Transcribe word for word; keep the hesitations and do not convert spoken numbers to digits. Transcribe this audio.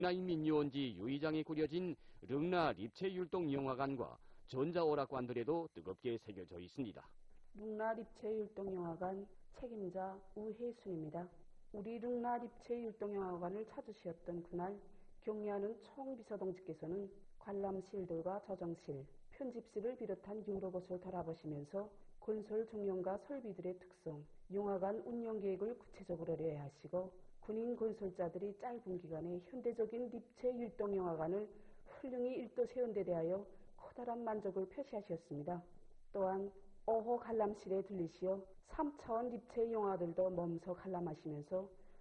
인민유원지 유의장에 꾸려진 릉나 립체율동영화관과 전자오락관들에도 뜨겁게 새겨져 있습니다. 릉나 립체율동영화관 책임자 우혜순입니다. 우리 릉나 립체율동영화관을 찾으셨던 그날 경리하는 총비서동지께서는 관람실들과 저정실, 편집실을 비롯한 여러 곳을 돌아보시면서 건설 종용과 설비들의 특성, 영화관 운영 계획을 구체적으로 의뢰하시고 군인 건설자들이 짧은 기간에 현대적인 립체 율동영화관을 훌륭히 일도 세운 데 대하여 커다란 만족을 표시하셨습니다. 또한 오호 관람실에 들리시어 삼 차원 립체 영화들도 멈서 관람하시면서